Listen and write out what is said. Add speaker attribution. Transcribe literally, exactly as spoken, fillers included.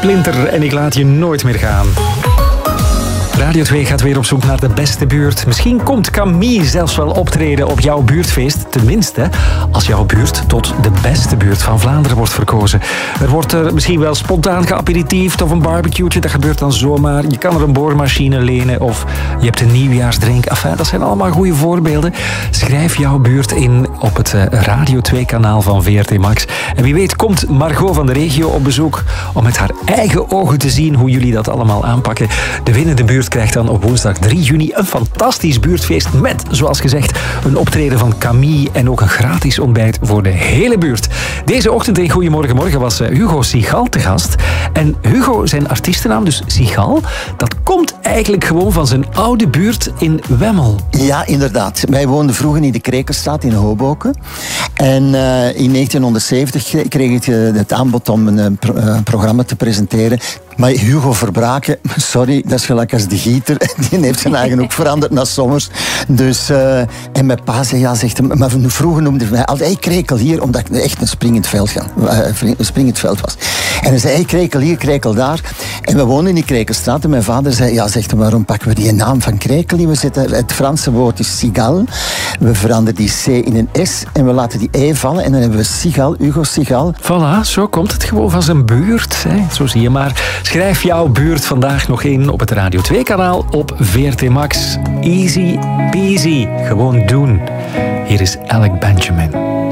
Speaker 1: Splinter en ik laat je nooit meer gaan. Radio twee gaat weer op zoek naar de beste buurt. Misschien komt Camille zelfs wel optreden op jouw buurtfeest. Tenminste, als jouw buurt tot de beste buurt van Vlaanderen wordt verkozen. Er wordt er misschien wel spontaan geaperitiefd of een barbecue'tje. Dat gebeurt dan zomaar. Je kan er een boormachine lenen of je hebt een nieuwjaarsdrink. Enfin, dat zijn allemaal goede voorbeelden. Schrijf jouw buurt in op het Radio twee kanaal van V R T Max. En wie weet komt Margot van de regio op bezoek om met haar eigen ogen te zien hoe jullie dat allemaal aanpakken. De winnende buurt krijgt dan op woensdag drie juni een fantastisch buurtfeest met, zoals gezegd, een optreden van Camille en ook een gratis ontbijt voor de hele buurt. Deze ochtend in Goedemorgen Morgen was Hugo Sigal te gast. En Hugo, zijn artiestennaam, dus Sigal, dat komt eigenlijk gewoon van zijn oude buurt in Wemmel.
Speaker 2: Ja, inderdaad. Wij woonden vroeger in de Krekerstraat in Hoboken. En uh, in negentienhonderdzeventig kreeg ik uh, het aanbod om een uh, pro- uh, programma te presenteren. Maar Hugo Verbraken, sorry, dat is gelijk als de gieter. Die heeft zijn eigen ook veranderd naar Sommers. Dus, uh, en mijn pa zei, ja, zegt hem, maar vroeger noemde hij mij altijd, hey, Krekel hier, omdat ik echt een springend veld, ga, uh, een springend veld was. En hij zei, hey, Krekel hier, Krekel daar. En we woonden in die Krekelstraat en mijn vader zei, ja, zegt hem, waarom pakken we die naam van Krekel niet? We zetten, het Franse woord is Sigal. We veranderen die C in een S en we laten die E vallen en dan hebben we Sigal, Hugo Sigal.
Speaker 1: Voilà, zo komt het gewoon van zijn buurt. Hè. Zo zie je maar. Schrijf jouw buurt vandaag nog in op het Radio twee kanaal op V R T Max. Easy peasy. Gewoon doen. Hier is Alec Benjamin.